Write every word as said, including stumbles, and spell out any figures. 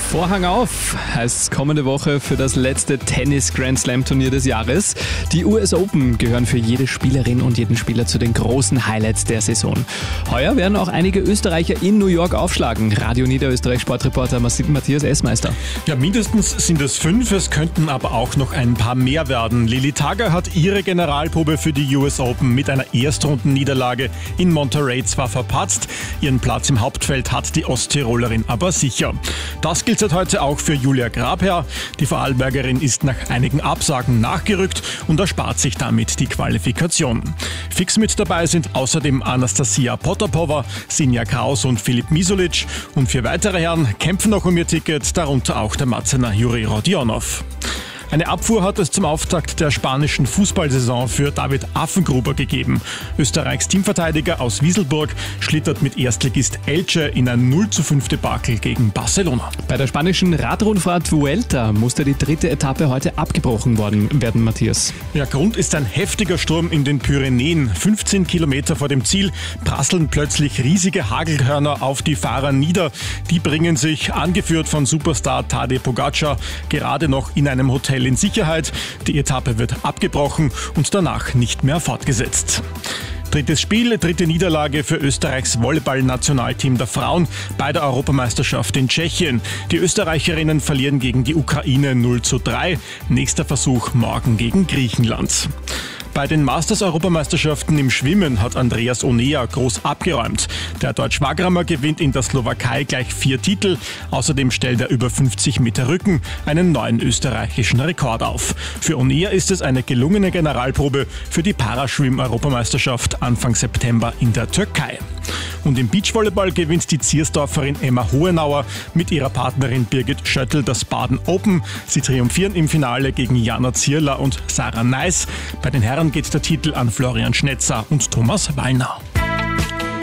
Vorhang auf heißt kommende Woche für das letzte Tennis-Grand-Slam-Turnier des Jahres. Die U S Open gehören für jede Spielerin und jeden Spieler zu den großen Highlights der Saison. Heuer werden auch einige Österreicher in New York aufschlagen. Radio Niederösterreich Sportreporter Matthias Essmeister. Ja, mindestens sind es fünf, es könnten aber auch noch ein paar mehr werden. Lilly Tager hat ihre Generalprobe für die U S Open mit einer Erstrundenniederlage in Monterey zwar verpatzt, ihren Platz im Hauptfeld hat die Osttirolerin aber sicher. Das gilt seit heute auch für Julia Grabherr. Die Vorarlbergerin ist nach einigen Absagen nachgerückt und erspart sich damit die Qualifikation. Fix mit dabei sind außerdem Anastasia Potapova, Sinja Kraus und Filip Misulic. Und vier weitere Herren kämpfen noch um ihr Ticket, darunter auch der Matzener Juri Rodionov. Eine Abfuhr hat es zum Auftakt der spanischen Fußballsaison für David Affengruber gegeben. Österreichs Teamverteidiger aus Wieselburg schlittert mit Erstligist Elche in ein null zu fünf Debakel gegen Barcelona. Bei der spanischen Radrundfahrt Vuelta musste die dritte Etappe heute abgebrochen worden werden, Matthias. Ja, Grund ist ein heftiger Sturm in den Pyrenäen. fünfzehn Kilometer vor dem Ziel prasseln plötzlich riesige Hagelkörner auf die Fahrer nieder. Die bringen sich, angeführt von Superstar Tadej Pogačar, gerade noch in einem Hotel in Sicherheit. Die Etappe wird abgebrochen und danach nicht mehr fortgesetzt. Drittes Spiel, dritte Niederlage für Österreichs Volleyball-Nationalteam der Frauen bei der Europameisterschaft in Tschechien. Die Österreicherinnen verlieren gegen die Ukraine null zu drei. Nächster Versuch morgen gegen Griechenland. Bei den Masters-Europameisterschaften im Schwimmen hat Andreas Onea groß abgeräumt. Der Deutsch-Wagrammer gewinnt in der Slowakei gleich vier Titel. Außerdem stellt er über fünfzig Meter Rücken einen neuen österreichischen Rekord auf. Für Onea ist es eine gelungene Generalprobe für die Paraschwimm-Europameisterschaft Anfang September in der Türkei. Und im Beachvolleyball gewinnt die Ziersdorferin Emma Hohenauer mit ihrer Partnerin Birgit Schöttl das Baden Open. Sie triumphieren im Finale gegen Jana Zierler und Sarah Neiss. Bei den Herren geht der Titel an Florian Schnetzer und Thomas Wallner.